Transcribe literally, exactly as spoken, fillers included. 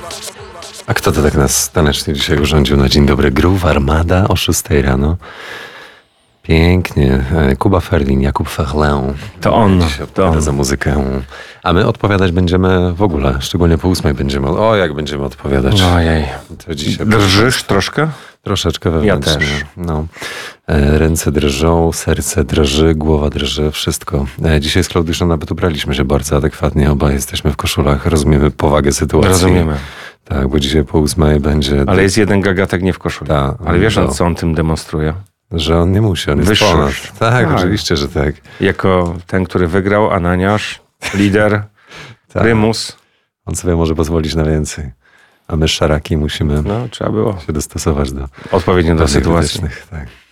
A kto to tak nas tanecznie dzisiaj urządził na Dzień Dobry? Groove Armada o szóstej rano. Pięknie. Kuba Ferlin, Jakub Ferlin. To on. Dzisiaj odpowiada to on. za muzykę. A my odpowiadać będziemy w ogóle, szczególnie po ósmej będziemy. O, jak będziemy odpowiadać. Ojej. To dzisiaj Drżysz troszkę? troszeczkę wewnętrznie. Ja też. No. E, Ręce drżą, serce drży, głowa drży, wszystko. E, Dzisiaj z Klaudyczną nawet ubraliśmy się bardzo adekwatnie. Obaj jesteśmy w koszulach, rozumiemy powagę sytuacji. Rozumiemy. Tak, bo dzisiaj po ósmej będzie... Ale jest jeden gagatek nie w koszuli. Ta, Ale wiesz, no. on, co on tym demonstruje? Że on nie musi, on jest Wyższość. ponad. Tak, Tak. oczywiście, że tak. Jako ten, który wygrał, Ananiasz, lider, Tak. Prymus. On sobie może pozwolić na więcej. A my szaraki musimy No, trzeba było się dostosować do odpowiednio do pewnych sytuacji. wytycznych, tak.